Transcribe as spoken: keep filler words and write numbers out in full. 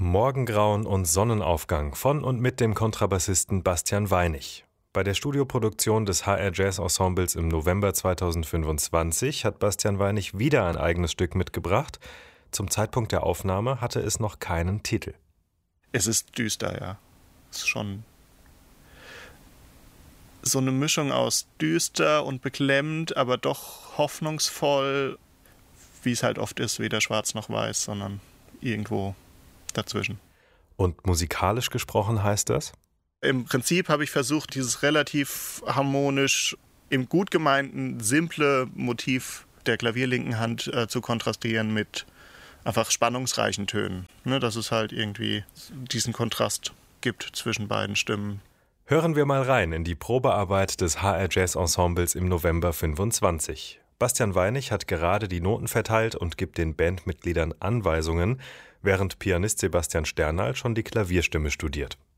Morgengrauen und Sonnenaufgang von und mit dem Kontrabassisten Bastian Weinig. Bei der Studioproduktion des H R Jazz Ensembles im November zweitausendfünfundzwanzig hat Bastian Weinig wieder ein eigenes Stück mitgebracht. Zum Zeitpunkt der Aufnahme hatte es noch keinen Titel. Es ist düster, ja. Es ist schon so eine Mischung aus düster und beklemmend, aber doch hoffnungsvoll, wie es halt oft ist, weder schwarz noch weiß, sondern irgendwo dazwischen. Und musikalisch gesprochen heißt das? Im Prinzip habe ich versucht, dieses relativ harmonisch, im gut gemeinten, simple Motiv der klavierlinken Hand äh, zu kontrastieren mit einfach spannungsreichen Tönen. Ne, dass es halt irgendwie diesen Kontrast gibt zwischen beiden Stimmen. Hören wir mal rein in die Probearbeit des H R Jazz Ensembles im November fünfundzwanzig. Bastian Weinig hat gerade die Noten verteilt und gibt den Bandmitgliedern Anweisungen, während Pianist Sebastian Sternal schon die Klavierstimme studiert.